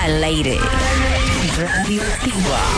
al aire. Radioactiva.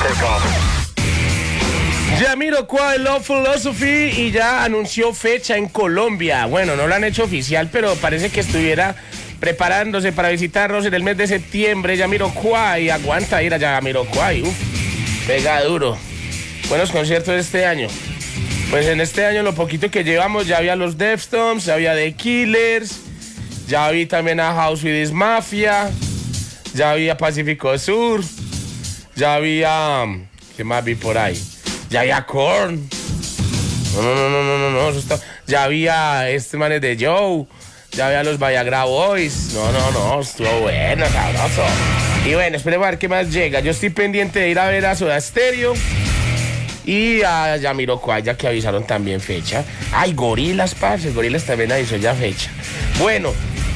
Jamiroquai, Love Philosophy, y ya anunció fecha en Colombia. Bueno, no lo han hecho oficial, pero parece que estuviera preparándose para visitarnos en el mes de septiembre. Jamiroquai, aguanta ir a Jamiroquai. Pega duro. Buenos conciertos de este año. Pues en este año, lo poquito que llevamos, ya había los Deftones, ya había The Killers, ya vi también a House with His Mafia, ya había Pacífico Sur, ya había... ¿qué más vi por ahí? Ya había Korn. No, eso está... Ya había manes de Joe, ya había los Viagra Boys. No, estuvo bueno, sabroso. Y bueno, esperemos a ver qué más llega. Yo estoy pendiente de ir a ver a Soda Stereo y a Jamiroquai, ya que avisaron también fecha. Ay, Gorilas, parce, Gorilas también avisó ya fecha. Bueno,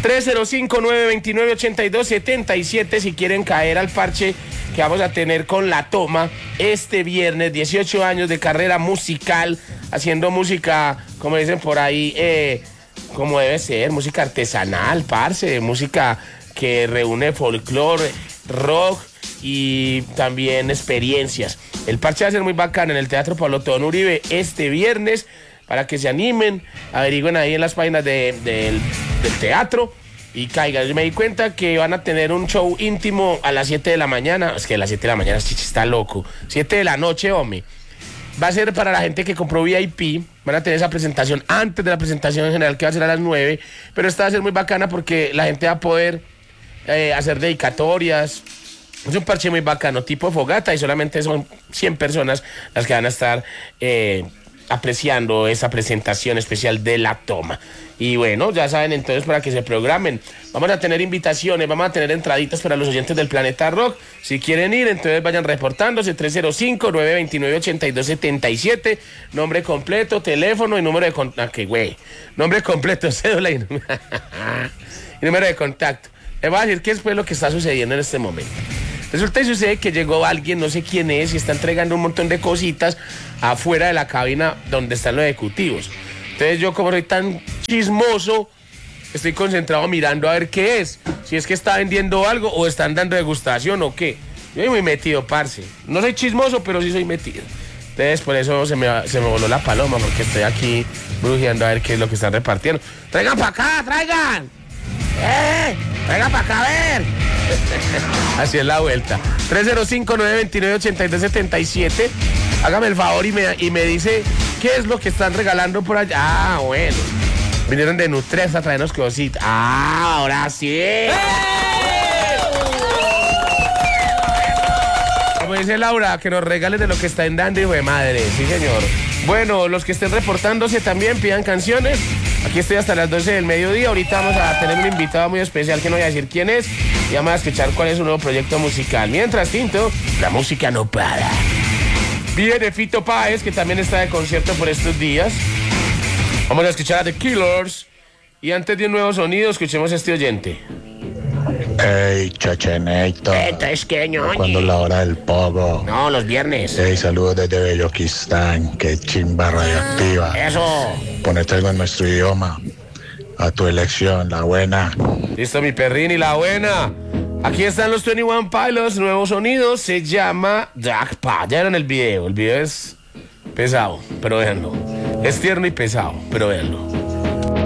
305-929-8277 si quieren caer al parche que vamos a tener con La Toma este viernes. 18 años de carrera musical, haciendo música, como dicen por ahí, como debe ser, música artesanal, parce, música que reúne folclore, rock y también experiencias. El parche va a ser muy bacano en el Teatro Pablo Tobón Uribe este viernes, para que se animen, averigüen ahí en las páginas del teatro y caigan. Yo me di cuenta que van a tener un show íntimo a las 7 de la mañana. Es que a las 7 de la mañana Chichi está loco. 7 de la noche, hombre. Va a ser para la gente que compró VIP. Van a tener esa presentación antes de la presentación en general, que va a ser a las 9. Pero esta va a ser muy bacana porque la gente va a poder hacer dedicatorias. Es un parche muy bacano, tipo fogata, y solamente son 100 personas las que van a estar apreciando esa presentación especial de La Toma. Y bueno, ya saben entonces, para que se programen. Vamos a tener invitaciones, vamos a tener entraditas para los oyentes del Planeta Rock. Si quieren ir, entonces vayan reportándose. 305-929-8277. Nombre completo, teléfono y número de contacto. Nombre completo, cédula y número de contacto. Les voy a decir qué es lo que está sucediendo en este momento. Resulta y sucede que llegó alguien, no sé quién es, y está entregando un montón de cositas afuera de la cabina donde están los ejecutivos. Entonces yo, como soy tan chismoso, estoy concentrado mirando a ver qué es. Si es que está vendiendo algo o están dando degustación o qué. Yo soy muy metido, parce. No soy chismoso, pero sí soy metido. Entonces por eso se me voló la paloma, porque estoy aquí brujeando a ver qué es lo que están repartiendo. ¡Traigan para acá, traigan! ¡Traigan para acá, a ver! Así es la vuelta. 305-929-8277. Hágame el favor y me dice qué es lo que están regalando por allá. Ah, bueno. Vinieron de Nutres a traernos cositas. Ah, ahora sí. Como dice Laura, que nos regalen de lo que están dando, hijo de madre. Sí, señor. Bueno, los que estén reportándose también pidan canciones. Aquí estoy hasta las 12 del mediodía. Ahorita vamos a tener un invitado muy especial que no voy a decir quién es. Y vamos a escuchar cuál es su nuevo proyecto musical. Mientras tanto, la música no para. Viene Fito Páez, que también está de concierto por estos días. Vamos a escuchar a The Killers. Y antes de un nuevo sonido, escuchemos a este oyente. Ey, Chachenito. Es que ñoñi. ¿Cuándo es la hora del pogo? No, los viernes. Ey, saludos desde Belloquistán. Que chimba radioactiva. Eso. Ponete algo en nuestro idioma. A tu elección, la buena. Listo, mi perrín y la buena. Aquí están los 21 Pilots, nuevos sonidos. Se llama Jackpot. Ya vieron el video. El video es pesado, pero véanlo. Es tierno y pesado, pero véanlo.